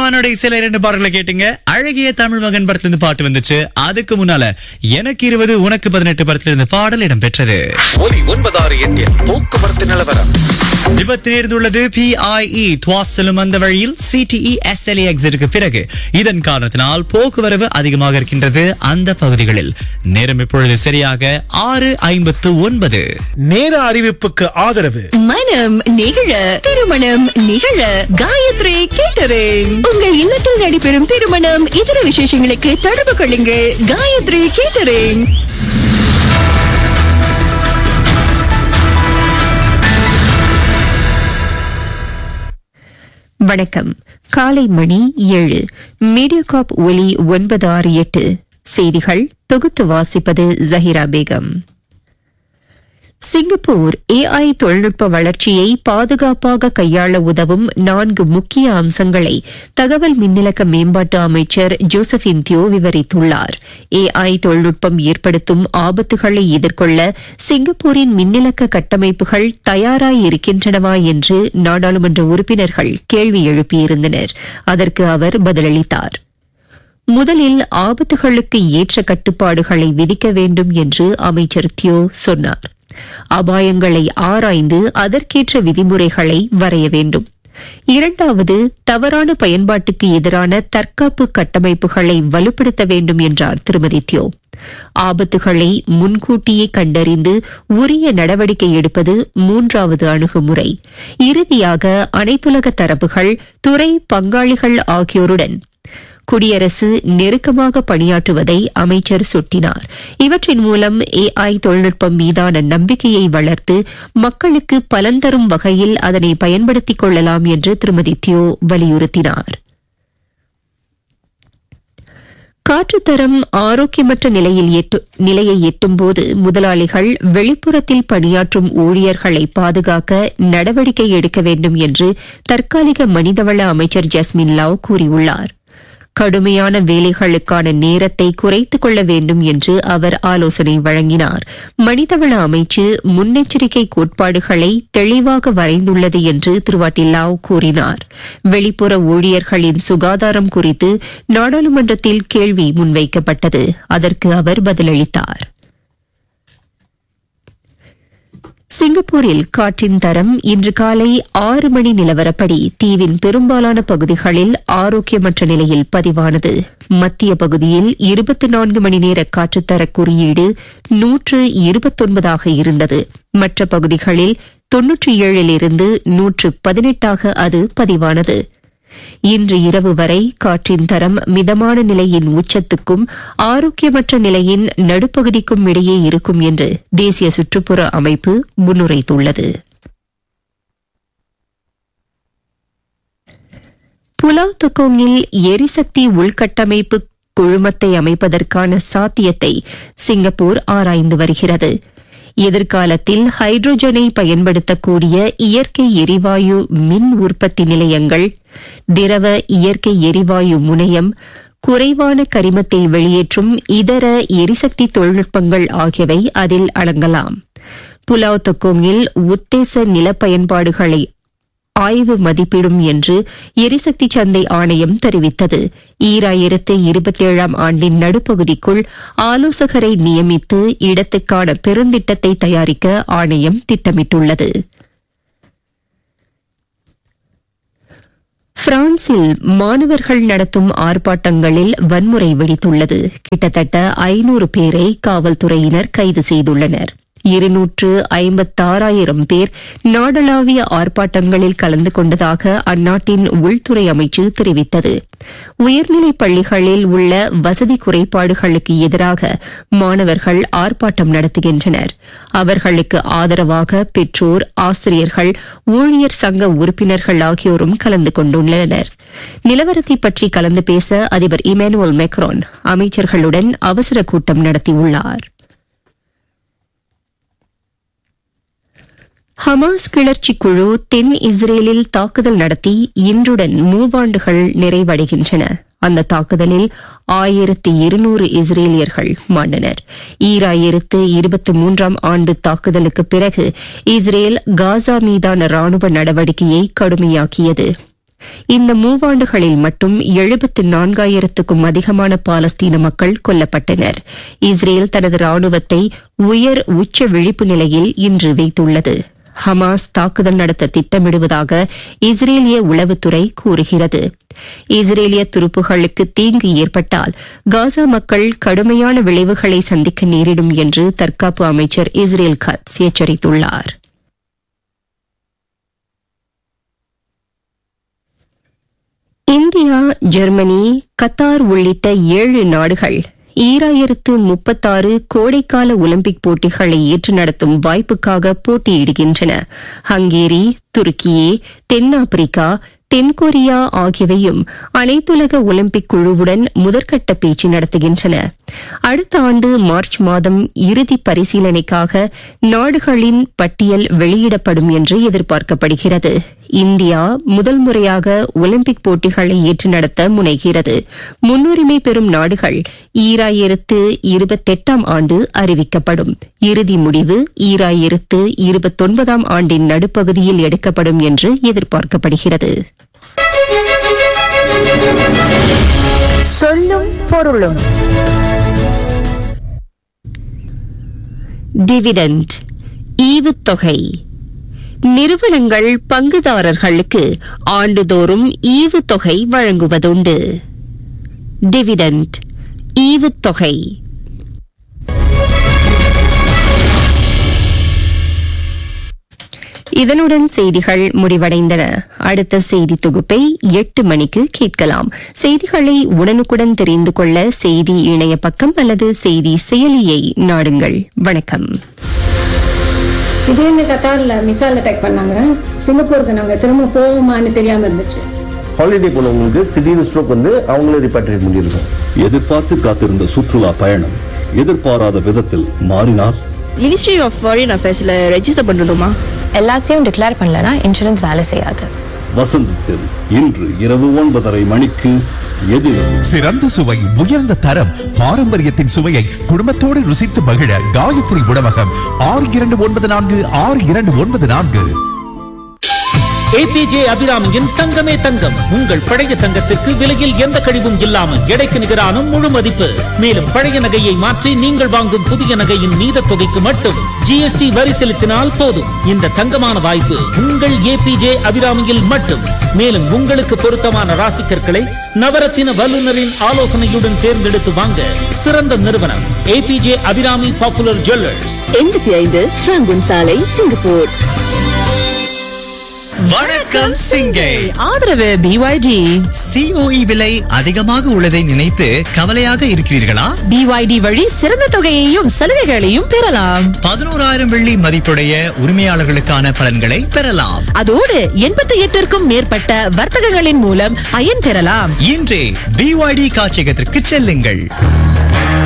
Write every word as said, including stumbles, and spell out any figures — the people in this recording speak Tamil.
ரஹ்மானோட சில இரண்டு பாடல்களை கேட்டுங்க. அழகிய தமிழ் மகன் படத்துல இருந்து பாட்டு வந்துச்சு. அதுக்கு முன்னால எனக்கு இருபது உனக்கு பதினெட்டு படத்துல இருந்து பாடல் இடம் பெற்றது. ஒலி ஒன்பதாறு எட்டில் போக்குவரத்து நிலவரம். விபத்து நேர்ந்துள்ளது. பிஐஇ துவாஸ் செல்லும் அந்த வழியில் சிடிஇ எஸ்எல்ஏ எக்ஸிட்டுக்கு பிறகு. இதன் காரணத்தினால் போக்குவரவு அதிகமாக இருக்கின்றது அந்த பகுதிகளில். நேரம் இப்பொழுது சரியாக ஆறு ஐம்பத்து ஒன்பது. நேர அறிவிப்புக்கு ஆதரவு மனம் நிகழ திருமணம் நிகழ காயத்ரி கேட்டரிங். உங்கள் இல்லத்தில் நடைபெறும் திருமணம் இதர விசேஷங்களுக்கு தொடர்பு கொள்ளுங்கள். காயத்ரி கேட்டரிங். வணக்கம். காலை மணி ஏழு. மீடியாகாப் ஒலி ஒன்பது ஆறு எட்டு. செய்திகள் தொகுத்து வாசிப்பது ஜஹிரா பேகம். சிங்கப்பூர் ஏஐ தொழில்நுட்ப வளர்ச்சியை பாதுகாப்பாக கையாள உதவும் நான்கு முக்கிய அம்சங்களை தகவல் மின்னிலக்க மேம்பாட்டு அமைச்சர் ஜோசபின் தியோ விவரித்துள்ளார். ஏஐ தொழில்நுட்பம் ஏற்படுத்தும் ஆபத்துகளை எதிர்கொள்ள சிங்கப்பூரின் மின்னிலக்க கட்டமைப்புகள் தயாராய் இருக்கின்றனவா என்று நாடாளுமன்ற உறுப்பினர்கள் கேள்வி எழுப்பியிருந்தனர். அதற்கு அவர் பதிலளித்தார். முதலில் ஆபத்துகளுக்கு ஏற்ற கட்டுப்பாடுகளை விதிக்க வேண்டும் என்று அமைச்சர் தியோ சொன்னார். அபாயங்களை ஆராய்ந்து அதற்கேற்ற விதிமுறைகளை வரைய வேண்டும். இரண்டாவது, தவறான பயன்பாட்டுக்கு எதிரான தற்காப்பு கட்டமைப்புகளை வலுப்படுத்த வேண்டும் என்றார் திருமதி தியோ. ஆபத்துகளை முன்கூட்டியே கண்டறிந்து உரிய நடவடிக்கை எடுப்பது மூன்றாவது அணுகுமுறை. இறுதியாக அனைத்துலக தரப்புகள், துறை பங்காளிகள் ஆகியோருடன் குடியரசு நெருக்கமாக பணியாற்றுவதை அமைச்சர் சுட்டினார். இவற்றின் மூலம் ஏஐ தொழில்நுட்பம் மீதான நம்பிக்கையை வளர்த்து மக்களுக்கு பலன் தரும் வகையில் அதனை பயன்படுத்திக் கொள்ளலாம் என்று திருமதி தியோ வலியுறுத்தினார். காற்றுத்தரம் ஆரோக்கியமற்ற நிலையில் நிலையை எட்டும்போது முதலாளிகள் வெளிப்புறத்தில் பணியாற்றும் ஊழியர்களை பாதுகாக்க நடவடிக்கை எடுக்க வேண்டும் என்று தற்காலிக மனிதவள அமைச்சர் ஜஸ்மின் லாவ் கூறியுள்ளார். கடுமையான வேலைகளுக்கான நேரத்தை குறைத்துக் கொள்ள வேண்டும் என்று அவர் ஆலோசனை வழங்கினார். மனிதவள அமைச்சு முன்னெச்சரிக்கை கோட்பாடுகளை தெளிவாக வரைந்துள்ளது என்று திருவாட்டி லாவ் கூறினார். வெளிப்புற ஊழியர்களின் சுகாதாரம் குறித்து நாடாளுமன்றத்தில் கேள்வி முன்வைக்கப்பட்டது. அதற்கு அவர் பதிலளித்தார். சிங்கப்பூரில் காற்றின் தரம் இன்று காலை ஆறு மணி நிலவரப்படி தீவின் பெரும்பாலான பகுதிகளில் ஆரோக்கியமற்ற நிலையில் பதிவானது. மத்திய பகுதியில் இருபத்தி நான்கு மணி நேர காற்றுத்தர குறியீடு நூற்று இருபத்தொன்பதாக இருந்தது. மற்ற பகுதிகளில் தொன்னூற்றி ஏழிலிருந்து நூற்று பதினெட்டாக அது பதிவானது. இன்று இரவு வரை காற்றின் தரம் மிதமான நிலையின் உச்சத்துக்கும் ஆரோக்கியமற்ற நிலையின் நடுப்பகுதிக்கும் இடையே இருக்கும் என்று தேசிய சுற்றுப்புற அமைப்பு முன்னுரைத்துள்ளது. புலாவ் தொக்கோங்கில் எரிசக்தி உள்கட்டமைப்பு குழுமத்தை அமைப்பதற்கான சாத்தியத்தை சிங்கப்பூர் ஆராய்ந்து வருகிறது. எதிர்காலத்தில் ஹைட்ரோஜனை பயன்படுத்தக்கூடிய இயற்கை எரிவாயு மின் உற்பத்தி நிலையங்கள், திரவ இயற்கை எரிவாயு முனையம், குறைவான கரிமத்தை வெளியேற்றும் இதர எரிசக்தி தொழில்நுட்பங்கள் ஆகியவை அதில் அடங்கலாம். புலாவ் தொக்கோங்கில் உத்தேச நில பயன்பாடுகளை ஆய்வு மதிப்பிடும் என்று எரிசக்தி சந்தை ஆணையம் தெரிவித்தது. ஈராயிரத்து இருபத்தி ஏழாம் ஆண்டின் நடுப்பகுதிக்குள் ஆலோசகரை நியமித்து இடத்துக்கான பெருந்திட்டத்தை தயாரிக்க ஆணையம் திட்டமிட்டுள்ளது. பிரான்சில் மாணவர்கள் நடத்தும் ஆர்ப்பாட்டங்களில் வன்முறை வெடித்துள்ளது. கிட்டத்தட்ட ஐநூறு பேரை காவல்துறையினர் கைது செய்துள்ளனர். இருநூற்று ஐம்பத்தாறாயிரம் பேர் நாடளாவிய ஆர்ப்பாட்டங்களில் கலந்து கொண்டதாக அந்நாட்டின் உள்துறை அமைச்சு தெரிவித்தது. உயர்நிலைப் பள்ளிகளில் உள்ள வசதி குறைபாடுகளுக்கு எதிராக மாணவர்கள் ஆர்ப்பாட்டம் நடத்துகின்றனர். அவர்களுக்கு ஆதரவாக பெற்றோர், ஆசிரியர்கள், ஊழியர் சங்க உறுப்பினர்கள் ஆகியோரும் கலந்து கொண்டுள்ளனர். நிலவரத்தை பற்றி கலந்து பேச அதிபர் இமானுவேல் மேக்ரான் அமைச்சர்களுடன் அவசர கூட்டம் நடத்தியுள்ளார். ஹமாஸ் கிளர்ச்சி குழு தென் இஸ்ரேலில் தாக்குதல் நடத்தி இன்றுடன் மூவாண்டுகள் நிறைவடைகின்றன. அந்த தாக்குதலில் ஆயிரத்தி இருநூறு இஸ்ரேலியர்கள் மாண்டனர். ஈராயிரத்து இருபத்தி மூன்றாம் ஆண்டு தாக்குதலுக்கு பிறகு இஸ்ரேல் காசா மீதான ராணுவ நடவடிக்கையை கடுமையாக்கியது. இந்த மூவாண்டுகளில் மட்டும் எழுபத்து நான்காயிரத்துக்கும் அதிகமான பாலஸ்தீன மக்கள் கொல்லப்பட்டனர். இஸ்ரேல் தனது ராணுவத்தை உயர் உச்ச விழிப்பு நிலையில் இன்று வைத்துள்ளது. ஹமாஸ் தாக்குதல் நடத்த திட்டமிடுவதாக இஸ்ரேலிய உளவுத்துறை கூறுகிறது. இஸ்ரேலிய துருப்புகளுக்கு தீங்கு ஏற்பட்டால் காசா மக்கள் கடுமையான விளைவுகளை சந்திக்க நேரிடும் என்று தற்காப்பு அமைச்சர் இஸ்ரேல் கட்ஸ் எச்சரித்துள்ளார். இந்தியா, ஜெர்மனி, கத்தார் உள்ளிட்ட ஏழு நாடுகள் ஈராயிரத்து முப்பத்தாறு கோடைக்கால ஒலிம்பிக் போட்டிகளை ஏற்று நடத்தும் வாய்ப்புக்காக போட்டியிடுகின்றன. ஹங்கேரி, துருக்கியே, தென்னாப்பிரிக்கா, தென்கொரியா ஆகியவையும் அனைத்துலக ஒலிம்பிக் குழுவுடன் முதற்கட்ட பேச்சு நடத்துகின்றன. அடுத்த ஆண்டு மார்ச் மாதம் இறுதி பரிசீலனைக்காக நாடுகளின் பட்டியல் வெளியிடப்படும் என்று எதிர்பார்க்கப்படுகிறது. இந்தியா முதல் முறையாக ஒலிம்பிக் போட்டிகளை ஏற்று நடத்த முனைகிறது. முன்னுரிமை பெறும் நாடுகள் ஈராயிரத்து இருபத்தெட்டாம் ஆண்டு அறிவிக்கப்படும். இறுதி முடிவு ஈராயிரத்து இருபத்தொன்பதாம் ஆண்டின் நடுப்பகுதியில் எடுக்கப்படும் என்று எதிர்பார்க்கப்படுகிறது. சொல்லும் பொருளும். டிவிடெண்ட், ஈவுத்தொகை. நிறுவனங்கள் பங்குதாரர்களுக்கு ஆண்டுதோறும் ஈவுத்தொகை வழங்குவதுண்டு. டிவிடெண்ட், ஈவுத்தொகை. இதனுடன் செய்திகள் முடிவடைந்தன. அடுத்த செய்தி தொகுப்பை எட்டு மணிக்கு கேட்கலாம். செய்திகளை உடனுக்குடன் தெரிந்து கொள்ள செய்தி இணைய பக்கம் அல்லது செய்தி செயலியை நாடுங்கள். வணக்கம். திடீர்னு கத்தாரில் மிசைல் அட்டாக் பண்ணாங்க. சிங்கப்பூருக்கு நாங்கள் திரும்ப போவோமான்னு தெரியாம இருந்துச்சு. ஹாலிடே போனவங்களுக்கு திடீர்னு ஸ்ட்ரோக் வந்து அவங்களே ரிப்பாட்ரியேட் பண்ணியிருக்கோம். எதிர்பார்த்து காத்திருந்த சுற்றுலா பயணம் எதிர்பாராத விதத்தில் மாறினார். மினிஸ்ட்ரி ஆஃப் ஃபாரின் அஃபேர்ஸ்ல ரெஜிஸ்டர் பண்ணணுமா? எல்லாத்தையும் டிக்ளேர் பண்ணலனா இன்சூரன்ஸ் வேலை செய்யாது. வசந்தத்தில் இன்று இரவு ஒன்பதரை மணிக்கு எதிர். சிறந்த சுவை, உயர்ந்த தரம், பாரம்பரியத்தின் சுவையை குடும்பத்தோடு ருசித்து மகிழ காயத்ரி உணவகம். ஆறு இரண்டு ஒன்பது நான்கு ஆறு இரண்டு ஒன்பது நான்கு. ஏபிஜே அபிராமியின் தங்கமே தங்கம். உங்கள் பழைய தங்கத்திற்கு விலையில் எந்த கழிவும் இல்லாமல் எடைக்கு நிகரான முழு மதிப்பு. மேலும் பழைய நகையை மாற்றி நீங்கள் வாங்கும் புதிய நகையின் மீத தொகைக்கு மட்டும் ஜிஎஸ்டி வரி செலுத்தினால் போதும். இந்த தங்கமான வாய்ப்பு உங்கள் ஏபிஜே அபிராமியில் மட்டும். மேலும் உங்களுக்கு பொருத்தமான ராசிக்கற்களை நவரத்தின வல்லுநரின் ஆலோசனையுடன் தேர்ந்தெடுத்து வாங்க சிறந்த நிறுவனம் ஏபிஜே அபிராமி பாப்புலர் ஜுவல்லர்ஸ், எண்பத்தி ஐந்து ஸ்ராங்குன் சாலை, சிங்கப்பூர். வணக்கம் சிங்கை. ஆதரவு பிஒய்டி. சிஓஇ விலை அதிகமாக உள்ளதை நினைத்து கவலையாக இருக்கிறீர்களா? பிஒய்டி வழி சிறந்த தொகையையும் சலுகைகளையும் பெறலாம். பதினோராயிரம் வெள்ளி மதிப்புடைய உரிமையாளர்களுக்கான பலன்களை பெறலாம். அதோடு எண்பத்தி எட்டிற்கும் மேற்பட்ட வர்த்தகங்களின் மூலம் பயன் பெறலாம். இன்றே பிஒய்டி காட்சியகத்திற்கு செல்லுங்கள்.